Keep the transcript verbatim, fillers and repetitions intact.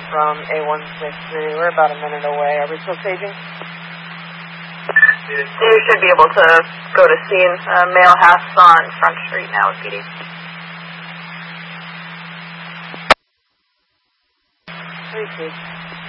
from A one six three. We're about a minute away. Are we still paging? You should be able to go to scene. Uh, male has on Front Street now with P D. Three, two.